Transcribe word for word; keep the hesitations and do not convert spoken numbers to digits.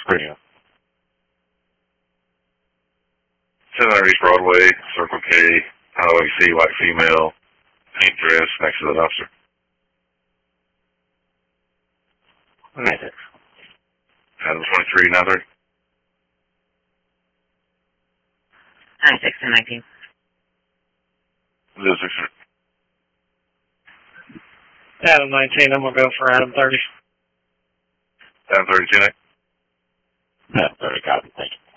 premium. ten hundred East Broadway, Circle K, Highway C, white female, pink dress next to the dumpster. ninety-six. Adam twenty-three, nine thirty. ninety-six and nineteen. zero six. Adam nineteen, I'm going to go for Adam thirty. Adam thirty, ten. Adam thirty, copy. Thank you.